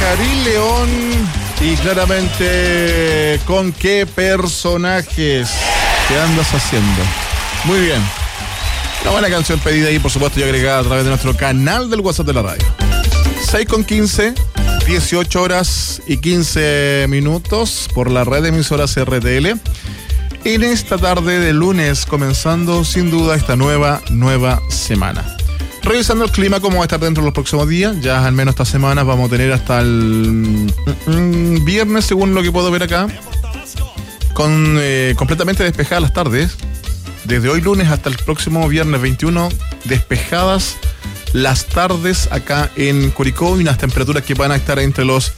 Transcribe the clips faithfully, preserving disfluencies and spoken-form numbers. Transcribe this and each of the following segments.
Karim León y claramente con qué personajes. ¿Qué andas haciendo? Muy bien. Una buena canción pedida y por supuesto ya agregada a través de nuestro canal del WhatsApp de la radio. seis con quince, dieciocho horas y quince minutos por la red de emisoras R T L. En esta tarde de lunes, comenzando sin duda esta nueva, nueva semana. Revisando el clima, cómo va a estar dentro de los próximos días. Ya al menos esta semana vamos a tener hasta el mm, viernes, según lo que puedo ver acá, con eh, completamente despejadas las tardes. Desde hoy lunes hasta el próximo viernes veintiuno, despejadas las tardes acá en Curicó y unas temperaturas que van a estar entre los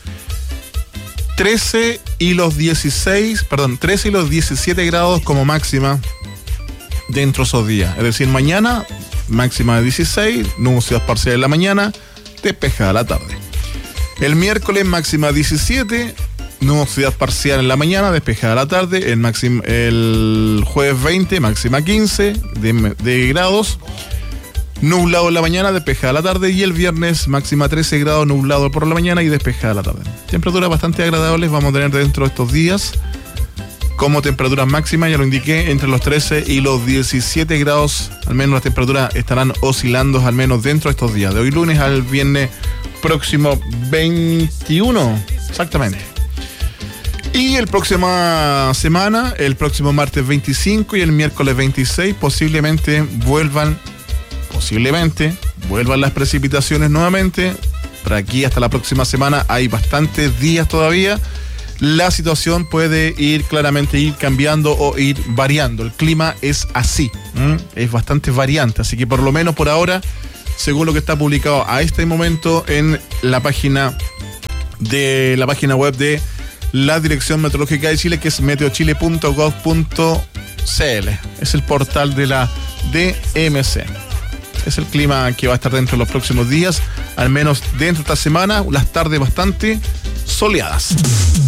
trece y los dieciséis, perdón, trece y los diecisiete grados como máxima dentro de esos días. Es decir, mañana máxima de dieciséis, nubosidad parcial en la mañana, despejada la tarde. El miércoles máxima diecisiete, nubosidad parcial en la mañana, despejada la tarde. El, máximo, el jueves veinte, máxima quince de, de grados, nublado en la mañana, despejada la tarde. Y el viernes máxima trece grados, nublado por la mañana y despejada la tarde. Temperaturas bastante agradables vamos a tener dentro de estos días. Como temperaturas máximas, ya lo indiqué, entre los trece y los diecisiete grados, al menos las temperaturas estarán oscilando al menos dentro de estos días. De hoy lunes al viernes próximo veintiuno, exactamente. Y el próxima semana, el próximo martes veinticinco y el miércoles veintiséis, posiblemente vuelvan, posiblemente vuelvan las precipitaciones nuevamente. Por aquí hasta la próxima semana hay bastantes días todavía. La situación puede ir claramente ir cambiando o ir variando. El clima es así, ¿m? Es bastante variante, así que por lo menos por ahora, según lo que está publicado a este momento en la página de la página web de la Dirección Meteorológica de Chile, que es meteochile punto gov punto c l, es el portal de la D M C. Es el clima que va a estar dentro de los próximos días, al menos dentro de esta semana, las tardes bastante soleadas.